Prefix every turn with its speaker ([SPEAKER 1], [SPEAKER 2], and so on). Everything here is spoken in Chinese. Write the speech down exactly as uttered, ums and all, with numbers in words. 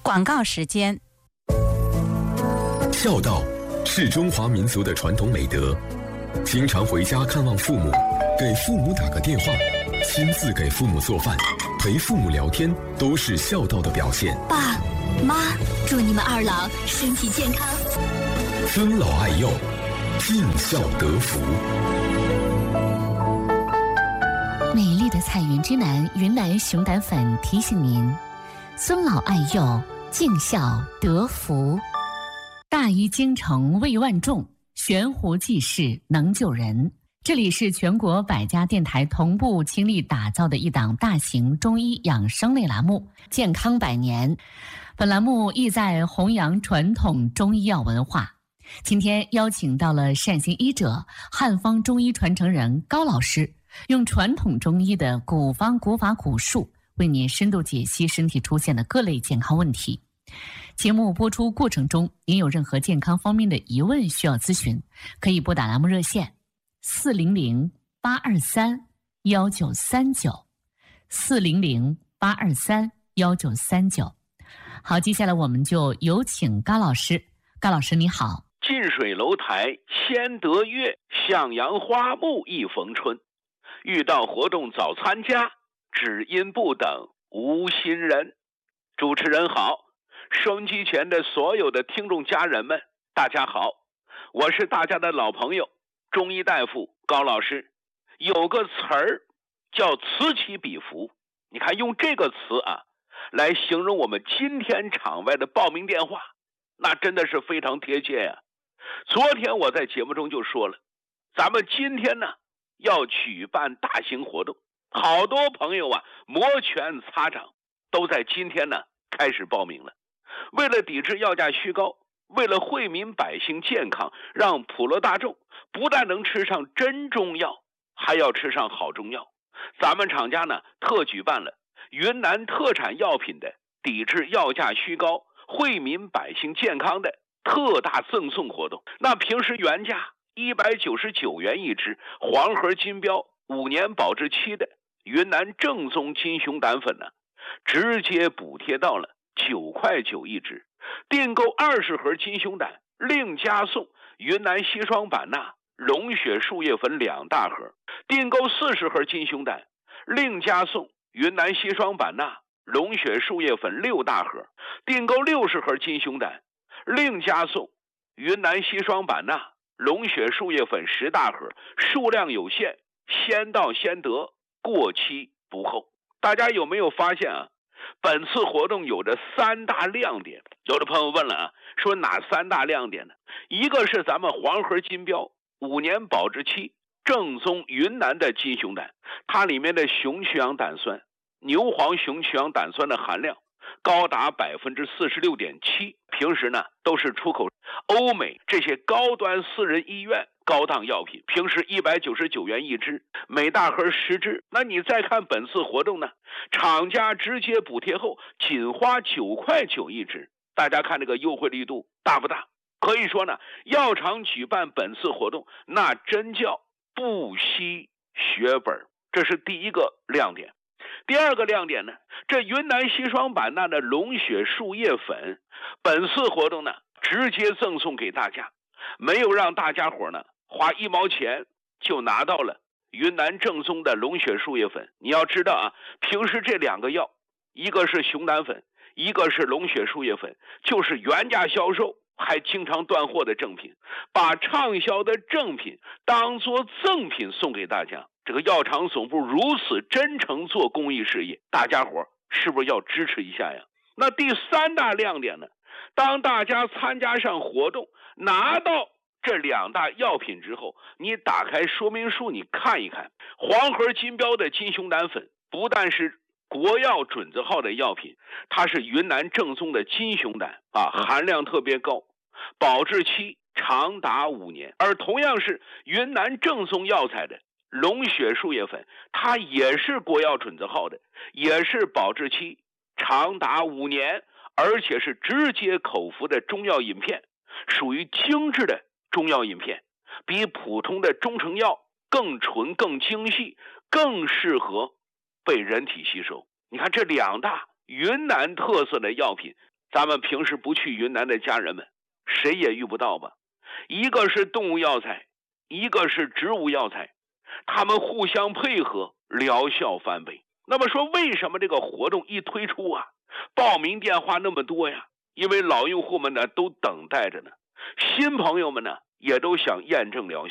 [SPEAKER 1] 广告时间。
[SPEAKER 2] 孝道是中华民族的传统美德，经常回家看望父母，给父母打个电话，亲自给父母做饭，陪父母聊天，都是孝道的表现。
[SPEAKER 3] 爸妈，祝你们二老身体健康，
[SPEAKER 2] 尊老爱幼，尽孝得福。
[SPEAKER 4] 美丽的彩云之南云南熊胆粉提醒您：尊老爱幼，尽孝得福。大医精诚为万众，悬壶济世能救人。这里是全国百家电台同步倾力打造的一档大型中医养生类栏目《健康百年》。本栏目意在弘扬传统中医药文化。今天邀请到了善行医者、汉方中医传承人高老师，用传统中医的古方古法古术，为您深度解析身体出现的各类健康问题。节目播出过程中，您有任何健康方面的疑问需要咨询，可以拨打栏目热线四零零八二三幺九三九四零零八二三幺九三九。好，接下来我们就有请高老师。高老师你好。
[SPEAKER 5] 近水楼台先得月，向阳花木易逢春。遇到活动早参加，只因不等无心人。主持人好，收音机前的所有的听众家人们，大家好，我是大家的老朋友中医大夫高老师。有个词儿叫此起彼伏，你看用这个词啊来形容我们今天场外的报名电话，那真的是非常贴切呀、啊。昨天我在节目中就说了，咱们今天呢要举办大型活动，好多朋友啊摩拳擦掌，都在今天呢开始报名了。为了抵制药价虚高，为了惠民百姓健康，让普罗大众不但能吃上真中药，还要吃上好中药，咱们厂家呢特举办了云南特产药品的抵制药价虚高、惠民百姓健康的特大赠送活动。那平时原价一百九十九元一支黄河金标五年保质期的云南正宗金熊胆粉呢，直接补贴到了九块九一支。订购二十盒金熊胆，另加送云南硒霜版纳、龙血树叶粉两大盒；订购四十盒金熊胆，另加送云南硒霜版纳、龙血树叶粉六大盒；订购六十盒金熊胆，另加送云南硒霜版纳、龙血树叶粉十大盒，数量有限，先到先得，过期不候。大家有没有发现啊？本次活动有着三大亮点。有的朋友问了啊，说哪三大亮点呢？一个是咱们黄河金标五年保质期正宗云南的金熊胆，它里面的雄曲氧胆酸、牛黄雄曲氧胆酸的含量高达百分之四十六点七，平时呢都是出口欧美这些高端私人医院高档药品，平时一百九十九元一支，每大盒十支。那你再看本次活动呢，厂家直接补贴后仅花九块九一支，大家看这个优惠力度大不大？可以说呢，药厂举办本次活动那真叫不惜血本，这是第一个亮点。第二个亮点呢，这云南硒霜版纳的龙血树叶粉，本次活动呢直接赠送给大家，没有让大家伙呢花一毛钱就拿到了云南正宗的龙血树叶粉。你要知道啊，平时这两个药，一个是熊胆粉，一个是龙血树叶粉，就是原价销售还经常断货的正品，把畅销的正品当作赠品送给大家。这个药厂总部如此真诚做公益事业，大家伙是不是要支持一下呀？那第三大亮点呢，当大家参加上活动，拿到这两大药品之后，你打开说明书你看一看，黄河金标的金熊胆粉不但是国药准字号的药品，它是云南正宗的金熊胆啊，含量特别高，保质期长达五年。而同样是云南正宗药材的龙血树叶粉，它也是国药准字号的，也是保质期长达五年，而且是直接口服的中药饮片，属于精致的中药饮片，比普通的中成药更纯、更精细，更适合被人体吸收。你看这两大云南特色的药品咱们平时不去云南的家人们，谁也遇不到吧？一个是动物药材，一个是植物药材，他们互相配合，疗效翻倍。那么说，为什么这个活动一推出啊，报名电话那么多呀？因为老用户们呢都等待着呢，新朋友们呢也都想验证疗效。